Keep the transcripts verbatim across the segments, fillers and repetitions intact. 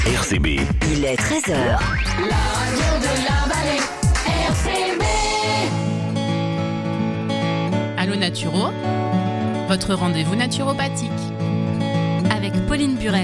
R C B. Il est treize heures. La radio de la vallée, R C B. Allô Naturo, votre rendez-vous naturopathique avec Pauline Burel.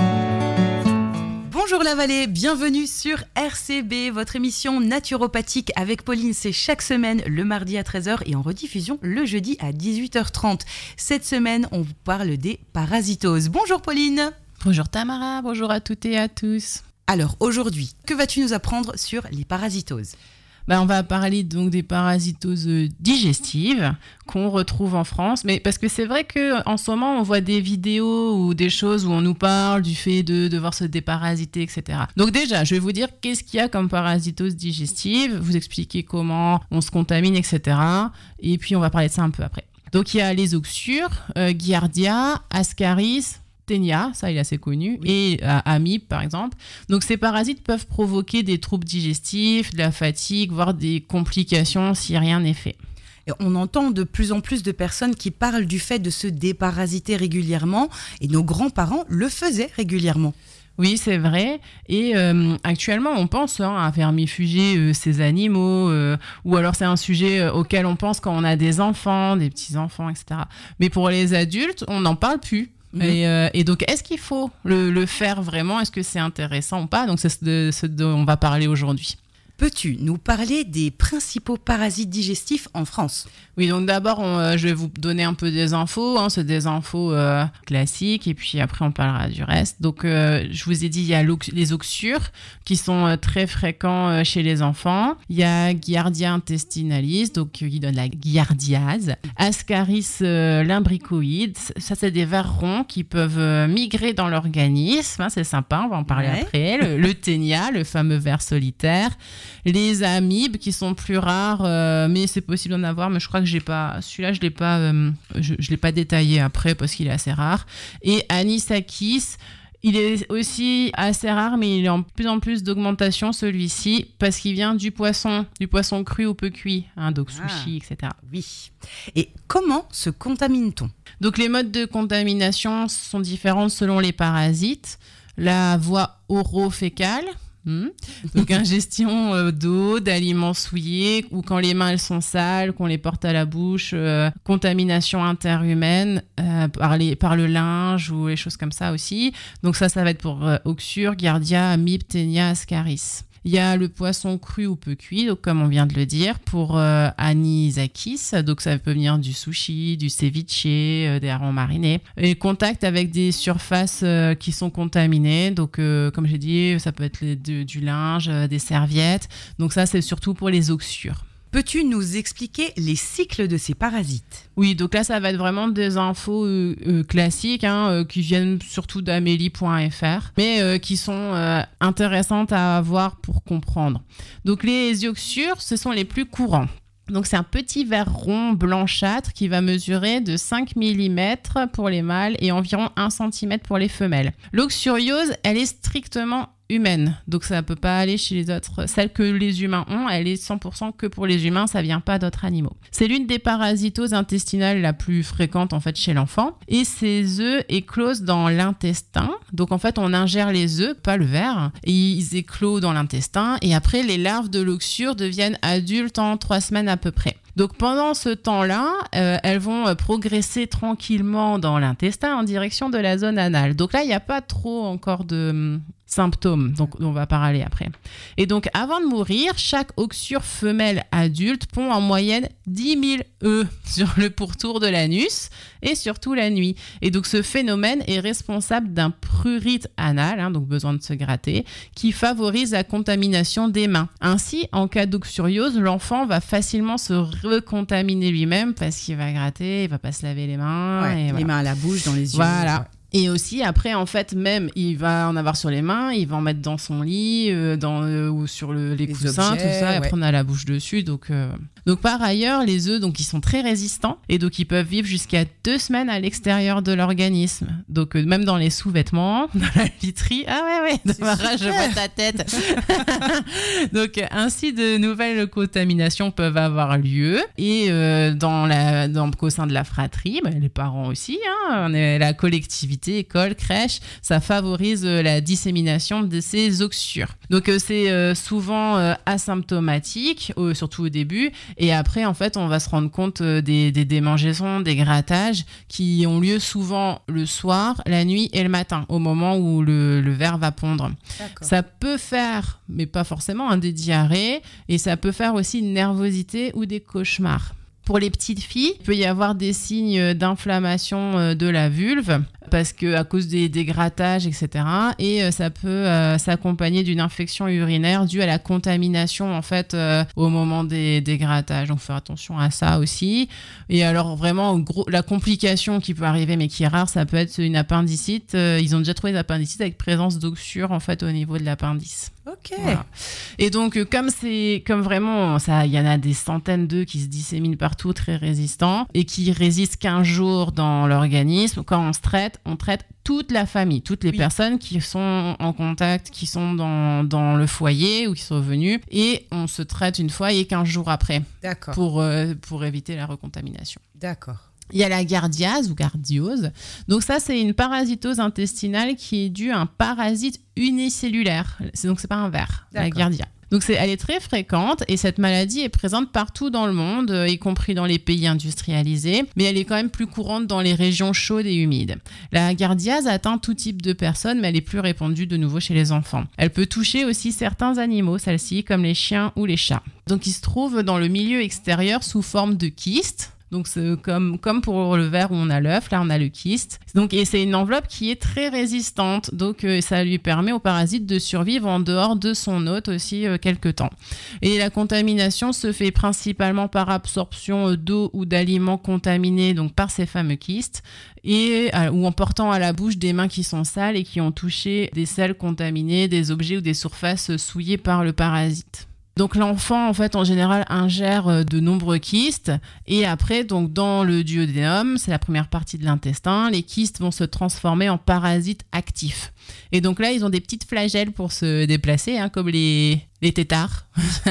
Bonjour la vallée, bienvenue sur R C B, votre émission naturopathique avec Pauline. C'est chaque semaine le mardi à treize heures et en rediffusion le jeudi à dix-huit heures trente. Cette semaine, on vous parle des parasitoses. Bonjour Pauline. Bonjour Tamara, bonjour à toutes et à tous. Alors aujourd'hui, que vas-tu nous apprendre sur les parasitoses ? Ben, on va parler donc des parasitoses digestives qu'on retrouve en France, mais parce que c'est vrai qu'en ce moment on voit des vidéos ou des choses où on nous parle du fait de devoir se déparasiter, et cetera. Donc déjà, je vais vous dire qu'est-ce qu'il y a comme parasitose digestive, vous expliquer comment on se contamine, et cetera. Et puis on va parler de ça un peu après. Donc il y a les oxyures, euh, Giardia, Ascaris, Ténia, ça il est assez connu, oui. Et euh, Amibes par exemple. Donc ces parasites peuvent provoquer des troubles digestifs, de la fatigue, voire des complications si rien n'est fait. Et on entend de plus en plus de personnes qui parlent du fait de se déparasiter régulièrement et nos grands-parents le faisaient régulièrement. Oui, c'est vrai. Et euh, actuellement, on pense hein, à vermifuger euh, ces animaux, euh, ou alors c'est un sujet euh, auquel on pense quand on a des enfants, des petits-enfants, et cetera. Mais pour les adultes, on n'en parle plus. Mmh. Et, euh, et donc, est-ce qu'il faut le, le faire vraiment ? Est-ce que c'est intéressant ou pas ? Donc, c'est ce, de, ce dont on va parler aujourd'hui. Peux-tu nous parler des principaux parasites digestifs en France ? Oui, donc d'abord, on, euh, je vais vous donner un peu des infos. Hein, c'est des infos euh, classiques et puis après, on parlera du reste. Donc, euh, je vous ai dit, il y a les oxyures qui sont euh, très fréquents euh, chez les enfants. Il y a Giardia intestinalis, donc euh, qui donne la giardiase. Ascaris euh, lumbricoides, ça c'est des vers ronds qui peuvent euh, migrer dans l'organisme. Hein, c'est sympa, on va en parler ouais. après. Le, le ténia, le fameux ver solitaire. Les amibes qui sont plus rares, euh, mais c'est possible d'en avoir, mais je crois que j'ai pas, celui-là je l'ai pas, euh, je, je l'ai pas détaillé après parce qu'il est assez rare. Et Anisakis, il est aussi assez rare, mais il est en plus en plus d'augmentation celui-ci parce qu'il vient du poisson, du poisson cru ou peu cuit, hein, donc sushi, ah, et cetera. Oui. Et comment se contamine-t-on ? Donc les modes de contamination sont différents selon les parasites. La voie oro-fécale. Mmh. Donc ingestion euh, d'eau, d'aliments souillés ou quand les mains elles sont sales, qu'on les porte à la bouche, euh, contamination interhumaine euh, par, les, par le linge ou les choses comme ça aussi. Donc ça, ça va être pour euh, oxyure, Giardia, Amibes, Ténia, Ascaris. Il y a le poisson cru ou peu cuit, donc comme on vient de le dire, pour euh, Anisakis, donc ça peut venir du sushi, du ceviche, euh, des harengs marinés. Et contact avec des surfaces euh, qui sont contaminées, donc euh, comme j'ai dit, ça peut être les, de, du linge, euh, des serviettes, donc ça c'est surtout pour les oxyures. Peux-tu nous expliquer les cycles de ces parasites ? Oui, donc là, ça va être vraiment des infos euh, euh, classiques hein, euh, qui viennent surtout d'amélie point f r, mais euh, qui sont euh, intéressantes à avoir pour comprendre. Donc les oxyures, ce sont les plus courants. Donc c'est un petit ver rond blanchâtre qui va mesurer de cinq millimètres pour les mâles et environ un centimètre pour les femelles. L'oxyuriose, elle est strictement humaine, donc ça ne peut pas aller chez les autres. Celle que les humains ont, elle est cent pour cent que pour les humains, ça ne vient pas d'autres animaux. C'est l'une des parasitoses intestinales la plus fréquente en fait chez l'enfant et ces œufs éclosent dans l'intestin. Donc en fait, on ingère les œufs, pas le ver, et ils éclosent dans l'intestin et après les larves de l'oxyure deviennent adultes en trois semaines à peu près. Donc pendant ce temps-là, euh, elles vont euh, progresser tranquillement dans l'intestin en direction de la zone anale. Donc là, il n'y a pas trop encore de hum, symptômes, donc on va parler après. Et donc avant de mourir, chaque oxyure femelle adulte pond en moyenne dix mille œufs sur le pourtour de l'anus et surtout la nuit. Et donc ce phénomène est responsable d'un prurite anal, hein, donc besoin de se gratter, qui favorise la contamination des mains. Ainsi, en cas d'oxyuriose, l'enfant va facilement se recontaminer lui-même parce qu'il va gratter, il va pas se laver les mains. Ouais, et les voilà. mains à la bouche, dans les yeux. Voilà. Ouais. Et aussi, après, en fait, même, il va en avoir sur les mains, il va en mettre dans son lit, euh, dans, euh, ou sur le, les, les coussins, objets, tout ça, et après, ouais. on a la bouche dessus. Donc, euh... donc, par ailleurs, les œufs, donc, ils sont très résistants et donc, ils peuvent vivre jusqu'à deux semaines à l'extérieur de l'organisme. Donc, euh, même dans les sous-vêtements, dans la literie. Ah ouais, ouais, Tamara, je vois ta tête. Donc, ainsi, de nouvelles contaminations peuvent avoir lieu. Et euh, dans la, dans, au sein de la fratrie, bah, les parents aussi, hein, on est la collectivité. cité, école, crèche, ça favorise euh, la dissémination de ces oxyures. Donc euh, c'est euh, souvent euh, asymptomatique, euh, surtout au début, et après en fait on va se rendre compte euh, des, des démangeaisons, des grattages qui ont lieu souvent le soir, la nuit et le matin, au moment où le, le ver va pondre. D'accord. Ça peut faire, mais pas forcément, hein, des diarrhées, et ça peut faire aussi une nervosité ou des cauchemars. Pour les petites filles, il peut y avoir des signes d'inflammation de la vulve parce que à cause des, des grattages, et cetera. Et ça peut euh, s'accompagner d'une infection urinaire due à la contamination en fait euh, au moment des, des grattages. Donc, faire attention à ça aussi. Et alors vraiment, gros, la complication qui peut arriver, mais qui est rare, ça peut être une appendicite. Euh, ils ont déjà trouvé des appendicites avec présence d'oxyure en fait au niveau de l'appendice. Ok. Voilà. Et donc, comme c'est, comme vraiment, ça, il y en a des centaines d'œufs qui se disséminent partout, très résistants, et qui résistent quinze jours dans l'organisme. Quand on se traite, on traite toute la famille, toutes les Oui. personnes qui sont en contact, qui sont dans, dans le foyer ou qui sont venues, et on se traite une fois et quinze jours après D'accord. pour, euh, pour éviter la recontamination. D'accord. Il y a la gardiase ou gardiose. Donc ça, c'est une parasitose intestinale qui est due à un parasite unicellulaire. C'est, donc, c'est pas un ver, la D'accord. gardia. Donc c'est, elle est très fréquente et cette maladie est présente partout dans le monde, euh, y compris dans les pays industrialisés, mais elle est quand même plus courante dans les régions chaudes et humides. La gardiase atteint tout type de personnes, mais elle est plus répandue de nouveau chez les enfants. Elle peut toucher aussi certains animaux, celle-ci, comme les chiens ou les chats. Donc ils se trouvent dans le milieu extérieur sous forme de kystes. Donc, c'est comme, comme pour le ver où on a l'œuf, là, on a le kyste. Donc, et c'est une enveloppe qui est très résistante. Donc, euh, ça lui permet au parasite de survivre en dehors de son hôte aussi euh, quelque temps. Et la contamination se fait principalement par absorption d'eau ou d'aliments contaminés, donc par ces fameux kystes, et, euh, ou en portant à la bouche des mains qui sont sales et qui ont touché des selles contaminées, des objets ou des surfaces souillées par le parasite. Donc l'enfant, en fait, en général, ingère de nombreux kystes et après, donc dans le duodénum, c'est la première partie de l'intestin, les kystes vont se transformer en parasites actifs. Et donc là, ils ont des petites flagelles pour se déplacer, hein, comme les, les têtards.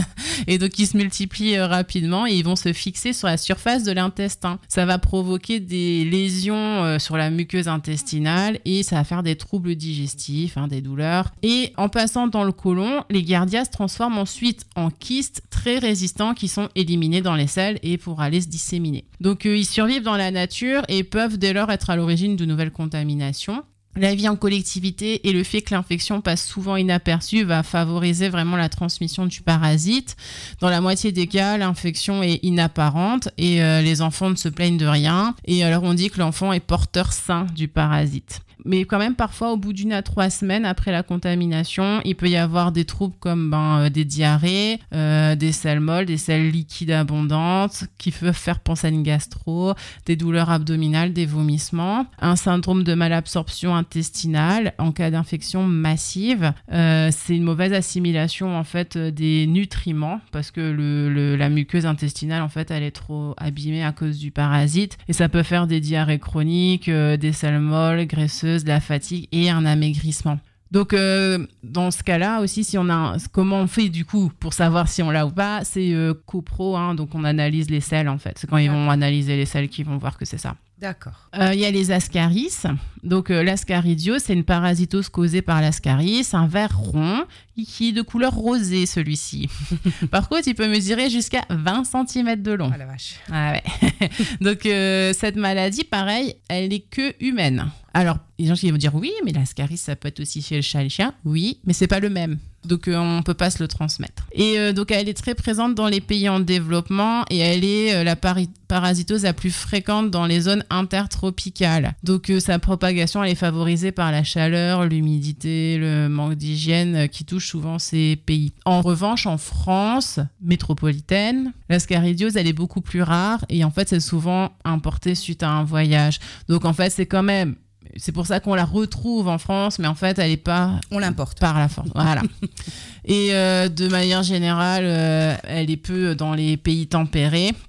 Et donc, ils se multiplient euh, rapidement et ils vont se fixer sur la surface de l'intestin. Ça va provoquer des lésions euh, sur la muqueuse intestinale et ça va faire des troubles digestifs, hein, des douleurs. Et en passant dans le côlon, les gardias se transforment ensuite en kystes très résistants qui sont éliminés dans les selles et pour aller se disséminer. Donc, euh, ils survivent dans la nature et peuvent dès lors être à l'origine de nouvelles contaminations. La vie en collectivité et le fait que l'infection passe souvent inaperçue va favoriser vraiment la transmission du parasite. Dans la moitié des cas, l'infection est inapparente et euh, les enfants ne se plaignent de rien. Et alors on dit que l'enfant est porteur sain du parasite. Mais quand même, parfois, au bout d'une à trois semaines après la contamination, il peut y avoir des troubles comme ben, euh, des diarrhées, euh, des selles molles, des selles liquides abondantes qui peuvent faire penser à une gastro, des douleurs abdominales, des vomissements, un syndrome de malabsorption intestinale en cas d'infection massive. Euh, c'est une mauvaise assimilation en fait des nutriments parce que le, le, la muqueuse intestinale, en fait, elle est trop abîmée à cause du parasite et ça peut faire des diarrhées chroniques, euh, des selles molles, graisseuses, de la fatigue et un amaigrissement. Donc, euh, dans ce cas-là aussi, si on a un, comment on fait du coup pour savoir si on l'a ou pas, c'est euh, copro, hein, donc on analyse les selles en fait. C'est quand ils vont analyser les selles qu'ils vont voir que c'est ça. D'accord. Il euh, y a les ascaris. Donc, euh, l'ascaridiose, c'est une parasitose causée par l'ascaris, un ver rond qui est de couleur rosée, celui-ci. Par contre, il peut mesurer jusqu'à vingt centimètres de long. Ah la vache. Ah ouais. Donc, euh, cette maladie, pareil, elle est que humaine. Alors, les gens qui vont dire oui, mais l'ascaris, ça peut être aussi chez le chat et le chien. Oui, mais c'est pas le même. Donc, euh, on ne peut pas se le transmettre. Et euh, donc, elle est très présente dans les pays en développement et elle est euh, la pari- parasitose la plus fréquente dans les zones intertropicales. Donc, euh, sa propagation, elle est favorisée par la chaleur, l'humidité, le manque d'hygiène euh, qui touche souvent ces pays. En revanche, en France métropolitaine, l'ascaridiose, elle est beaucoup plus rare et en fait, c'est souvent importé suite à un voyage. Donc, en fait, c'est quand même... C'est pour ça qu'on la retrouve en France, mais en fait, elle n'est pas... On l'importe. Par la force, voilà. Et euh, de manière générale, euh, elle est peu dans les pays tempérés.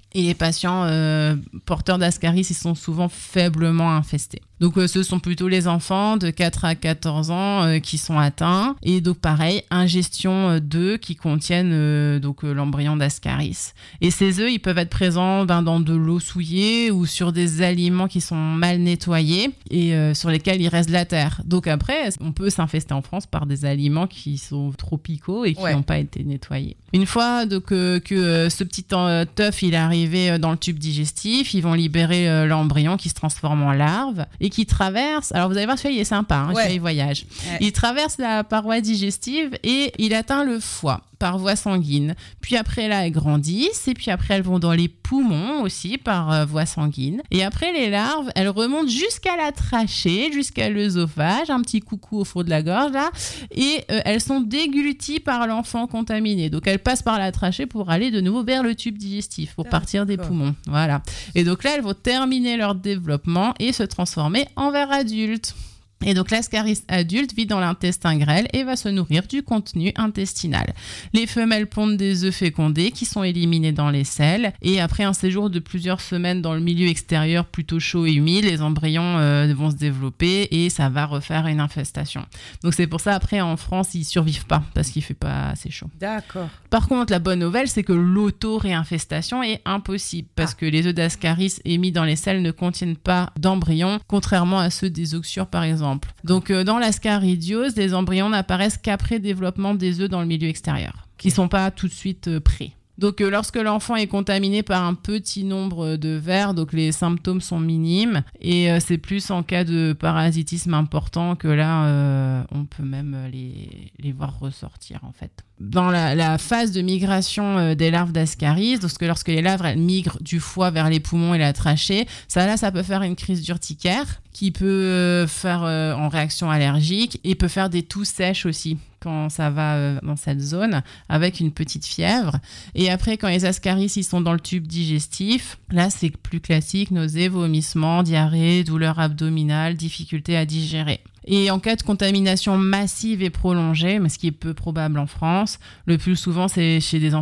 Et les patients euh, porteurs d'Ascaris, ils sont souvent faiblement infestés. Donc, euh, ce sont plutôt les enfants de quatre à quatorze ans euh, qui sont atteints. Et donc, pareil, ingestion euh, d'œufs qui contiennent euh, donc, euh, l'embryon d'Ascaris. Et ces œufs, ils peuvent être présents ben, dans de l'eau souillée ou sur des aliments qui sont mal nettoyés et euh, sur lesquels il reste de la terre. Donc, après, on peut s'infester en France par des aliments qui sont tropicaux et qui n'ont ouais. pas été nettoyés. Une fois donc, euh, que euh, ce petit euh, œuf il est arrivé dans le tube digestif, ils vont libérer euh, l'embryon qui se transforme en larve et qui traverse, alors vous allez voir, celui-là il est sympa, hein, ouais. il voyage. Ouais. Il traverse la paroi digestive et il atteint le foie par voie sanguine. Puis après, là, elles grandissent et puis après, elles vont dans les poumons aussi par euh, voie sanguine. Et après, les larves, elles remontent jusqu'à la trachée, jusqu'à l'œsophage, un petit coucou au fond de la gorge, là, et euh, elles sont dégluties par l'enfant contaminé. Donc, elles passent par la trachée pour aller de nouveau vers le tube digestif, pour D'accord. partir des poumons. Voilà. Et donc là, elles vont terminer leur développement et se transformer en vers adulte. Et donc l'Ascaris adulte vit dans l'intestin grêle et va se nourrir du contenu intestinal. Les femelles pondent des œufs fécondés qui sont éliminés dans les selles et après un séjour de plusieurs semaines dans le milieu extérieur plutôt chaud et humide, les embryons euh, vont se développer et ça va refaire une infestation. Donc c'est pour ça après en France ils survivent pas parce qu'il fait pas assez chaud. D'accord. Par contre la bonne nouvelle c'est que l'auto-réinfestation est impossible parce ah. que les œufs d'Ascaris émis dans les selles ne contiennent pas d'embryons contrairement à ceux des oxyures par exemple. Donc, euh, dans l'ascaridiose, les embryons n'apparaissent qu'après développement des œufs dans le milieu extérieur, qui ne sont pas tout de suite euh, prêts. Donc, euh, lorsque l'enfant est contaminé par un petit nombre de vers, donc les symptômes sont minimes et euh, c'est plus en cas de parasitisme important que là, euh, on peut même les, les voir ressortir en fait. Dans la, la phase de migration euh, des larves d'Ascaris, parce que lorsque les larves elles migrent du foie vers les poumons et la trachée, ça là, ça peut faire une crise d'urticaire qui peut euh, faire euh, en réaction allergique et peut faire des toux sèches aussi quand ça va euh, dans cette zone avec une petite fièvre. Et après, quand les Ascaris ils sont dans le tube digestif, là c'est plus classique, nausées, vomissements, diarrhée, douleur abdominale, difficulté à digérer. Et en cas de contamination massive et prolongée, mais ce qui est peu probable en France, le plus souvent c'est chez des enfants